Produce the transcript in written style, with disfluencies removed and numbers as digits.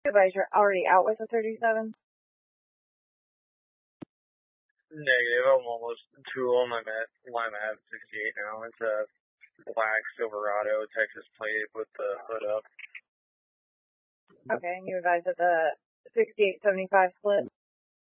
Advise you're already out with a 37? Negative. I'm almost to them. I'm at 68 now. It's a black Silverado Texas plate with the hood up. Okay, and you advise that the 68-75 split?